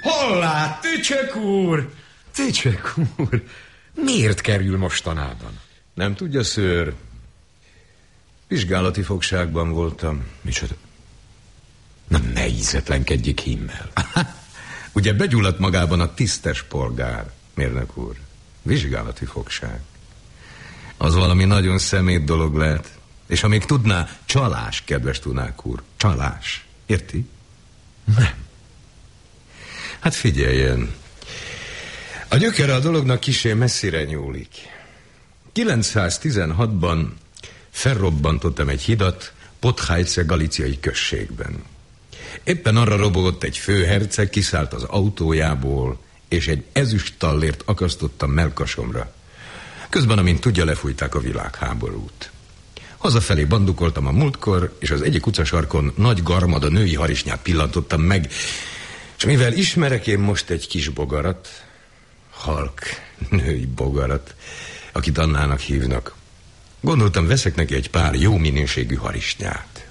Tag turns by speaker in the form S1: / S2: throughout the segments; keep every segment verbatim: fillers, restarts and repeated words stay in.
S1: Hollá, Tücsök úr! Tücsök úr, miért kerül mostanában?
S2: Nem tudja, szőr. Vizsgálati fogságban voltam.
S1: Micsoda? Nem, ne ízetlenkedjék Himmel.
S2: Ugye begyulladt magában a tisztes polgár, mérnök úr. Vizsgálati fogság. Az valami nagyon szemét dolog lehet. És ha még tudná, csalás, kedves Tunák úr. Csalás. Érti?
S1: Nem.
S2: Hát figyeljen. A gyökere a dolognak kissé messzire nyúlik. kilencszáztizenhatban felrobbantottam egy hidat Podhajce galiciai községben. Éppen arra robogott egy főherceg, kiszállt az autójából, és egy ezüst tallért akasztottam mellkasomra. Közben, amint tudja, lefújták a világháborút. Hazafelé bandukoltam a múltkor, és az egyik utcasarkon nagy garmada női harisnyát pillantottam meg, és mivel ismerek én most egy kis bogarat, halk női bogarat, akit Annának hívnak, gondoltam, veszek neki egy pár jó minőségű harisnyát.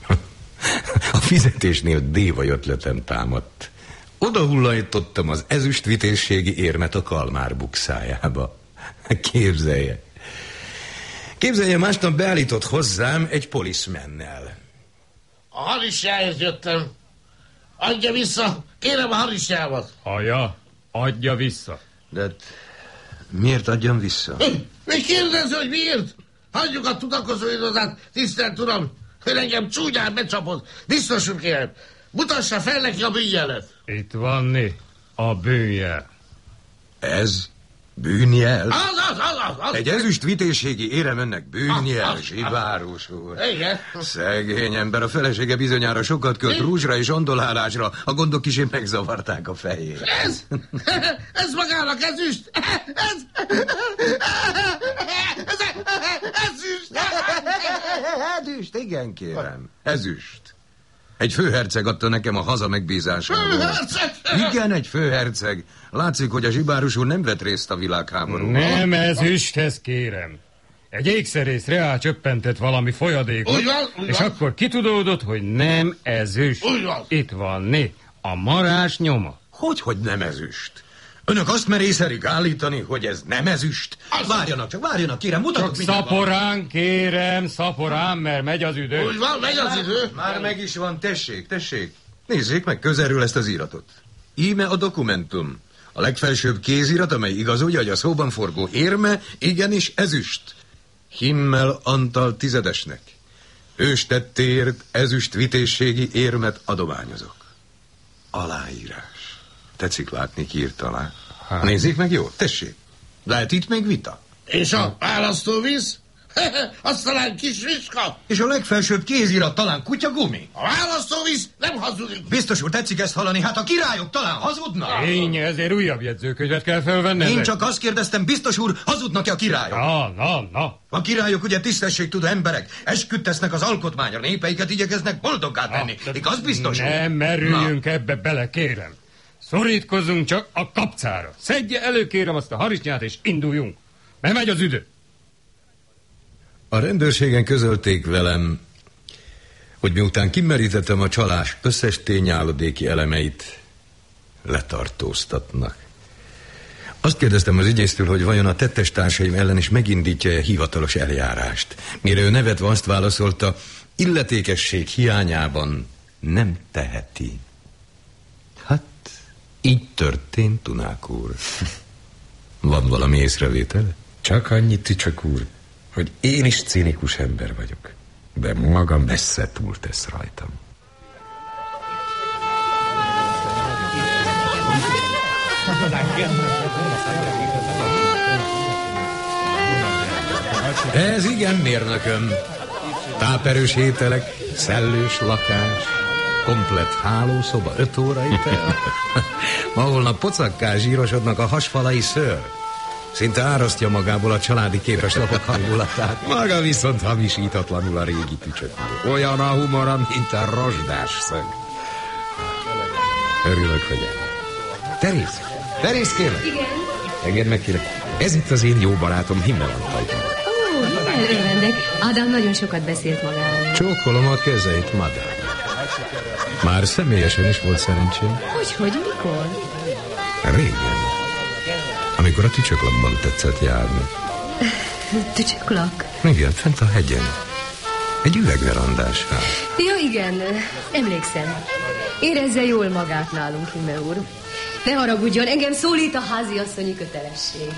S2: A fizetésnél dévaj ötletem támadt. Oda hullajtottam az ezüstvitézségi érmet a kalmár bukszájába. Képzelje. Képzelje, másnap beállított hozzám egy poliszmennel.
S3: A harisnyához jöttem. Adja vissza, kérem a harisnyámat.
S4: Haja, adja vissza.
S2: De miért adjam vissza?
S3: Mi kérdező, hogy miért? Hagyjuk a tudakozó irodát, tisztelt uram. Ön engem csúnyán becsapott. Biztos úr, kérem. Mutassa fel neki a bűnjelet.
S4: Itt van né, a bűnjel.
S2: Ez bűnjel?
S3: Az, az, az, az.
S2: Egy ezüst vitézségi érem önnek bűnjel, zsibárus úr.
S3: Igen.
S2: Szegény ember, a felesége bizonyára sokat költ rúzsra és ondolálásra, a gondok kisé megzavarták a fejét.
S3: Ez? Ez magának ezüst? Ez? Ez ezüst?
S2: Ezüst, igen, kérem. Ezüst. Egy főherceg adta nekem a haza megbízásából.
S3: Főherceg?
S2: Igen, egy főherceg. Látszik, hogy a zsibárus úr nem vett részt a világháborúban.
S4: Nem ezüsthez, kérem. Egy ékszerész reál csöppentett valami folyadékot,
S3: úgy van, úgy
S4: és
S3: van.
S4: akkor kitudódott, hogy nem ezüst.
S3: Úgy van.
S4: Itt van né, a marás nyoma.
S2: Hogy, hogy nem ezüst? Önök azt merészelik állítani, hogy ez nem ezüst? Várjanak csak, várjanak, kérem, mutatok
S4: Csak
S2: mindjárt.
S4: szaporán, kérem, szaporán, mert megy az idő.
S3: Úgy van, megy az idő.
S2: Már meg is van, tessék, tessék. Nézzék meg közelről ezt az íratot. Íme a dokumentum. A legfelsőbb kézirat, amely igazolja, hogy a szóban forgó érme igenis ezüst. Himmel Antal tizedesnek. Őstettéért ezüst vitézségi érmet adományozok. Aláírás. Tetszik látni, ki írt alá. Nézzék meg jó, tessék. Lehet itt még vita.
S3: És a választóvíz? Az talán kis viska.
S2: És a legfelsőbb kézirat talán kutyagumi.
S3: A választóvíz nem hazudik.
S2: Biztos úr, tetszik ezt hallani? Hát a királyok talán hazudnak.
S4: Tény, ezért újabb jegyzőkönyvet kell felvenni.
S2: Én csak azt kérdeztem, biztos úr, hazudnak-e a királyok?
S4: Na, na, na.
S2: A királyok ugye tisztességtudó emberek, esküdt tesznek az alkotmányra, népeiket igyekeznek boldoggá tenni.
S4: Na,
S2: Igaz, biztos úr?
S4: Nem merüljünk Na. ebbe bele, kérem. Szorítkozzunk csak a kapcára. Szedje elő, kérem, azt a harisnyát, és induljunk. Mert megy az idő.
S2: A rendőrségen közölték velem, hogy miután kimerítettem a csalás összes tényállodéki elemeit, letartóztatnak. Azt kérdeztem az ügyésztől, hogy vajon a tettestársaim ellen is megindítja-e hivatalos eljárást. Mire ő nevetve azt válaszolta, illetékesség hiányában nem teheti. Hát, így történt, Tunák úr. Van valami észrevétele?
S1: Csak annyit, Tücsök úr, hogy én is cinikus ember vagyok, de maga messze túl tesz rajtam.
S2: Ez igen, mérnököm. Táperős ételek, szellős lakás, komplett hálószoba, öt óra itel. Ma holnap pocakká zsírosodnak a hasfalai szőr. Szinte árasztja magából a családi képeslapok hangulatát. Maga viszont hamisítatlanul a régi Tücsök úr. Olyan a humora, mint a rozsdás szög. Örülök, hogy eljön. Terész, Terész kérlek.
S5: Igen.
S2: Engedd meg kérlek. Ez itt az én jó barátom, Himmel Antal.
S5: Ó, milyen örvendek. Ádám nagyon sokat beszélt magáról.
S2: Csókolom a kezeit, madám. Már személyesen is volt szerencsém.
S5: Hogyhogy, mikor?
S2: Régen. Amikor a tücsöklakban tetszett járni.
S5: Tücsöklak?
S2: Igen, fent a hegyen. Egy üvegverandás ház.
S5: Ja, igen, emlékszem. Érezze jól magát nálunk, Ime úr. Ne haragudjon, engem szólít a háziasszonyi kötelesség.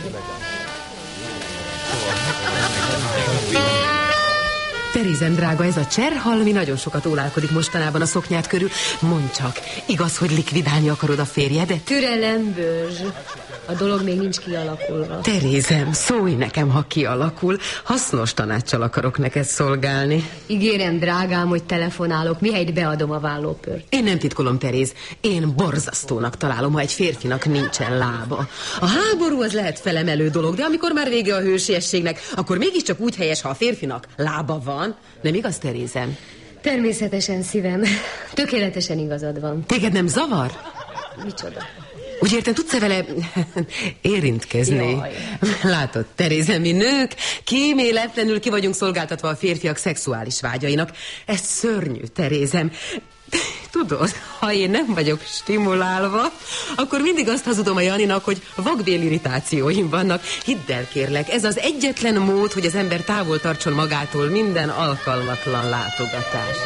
S6: Terézem, drága, ez a cserhalmi nagyon sokat ólálkodik mostanában a szoknyát körül. Mondd csak, igaz, hogy likvidálni akarod a férjedet?
S5: Türelem, Bőzs. A dolog még nincs kialakulva.
S6: Terézem, szólj nekem, ha kialakul. Hasznos tanáccsal akarok neked szolgálni.
S5: Ígérem, drágám, hogy telefonálok, mihelyt beadom a vállópört.
S6: Én nem titkolom, Teréz. Én borzasztónak találom, ha egy férfinak nincsen lába. A háború az lehet felemelő dolog, de amikor már vége a hősiességnek, akkor mégiscsak úgy helyes, ha a férfinak lába van. Nem igaz, Terézem?
S5: Természetesen, szívem. Tökéletesen igazad van.
S6: Téged nem zavar?
S5: Micsoda?
S6: Úgy értem, tudsz-e vele érintkezni?
S5: Jaj.
S6: Látod, Terézem, mi nők kíméletlenül ki vagyunk szolgáltatva a férfiak szexuális vágyainak. Ez szörnyű, Terézem. Tudod, ha én nem vagyok stimulálva, akkor mindig azt hazudom a Janinak, hogy vakbélirritációim vannak. Hidd el, kérlek, ez az egyetlen mód, hogy az ember távol tartson magától minden alkalmatlan látogatást.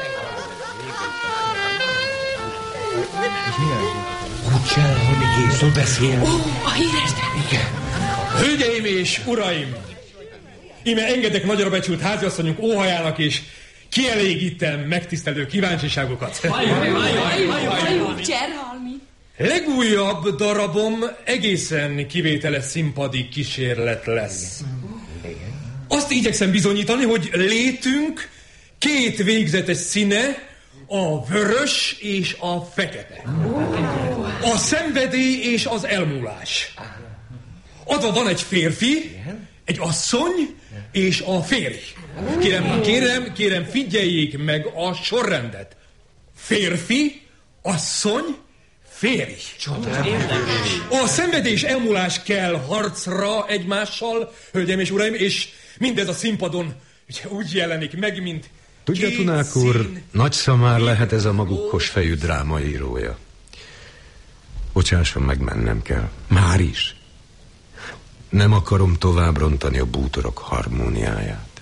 S1: Cserhalmi Gézol beszél.
S6: Ó, a híres drága.
S7: Hölgyeim és uraim! Íme engedek nagyra becsült háziasszonyunk óhajának, és kielégítem megtisztelő kíváncsiságokat.
S6: Cserhalmi.
S7: Legújabb darabom egészen kivételes színpadi kísérlet lesz. Azt igyekszem bizonyítani, hogy létünk két végzetes színe, a vörös és a fekete. A szenvedély és az elmúlás. Adva van egy férfi, egy asszony és a férj. Kérem, kérem, kérem, figyeljék meg a sorrendet. Férfi, asszony, férj. A szenvedés és elmúlás kell harcra egymással, hölgyeim és uraim, és mindez a színpadon ugye, úgy jelenik meg, mint
S2: Tudja, Tunák úr, Nagyszamár lehet ez a magukos fejű drámaírója. Bocsásson meg, mennem kell. Már is. Nem akarom tovább rontani a bútorok harmóniáját.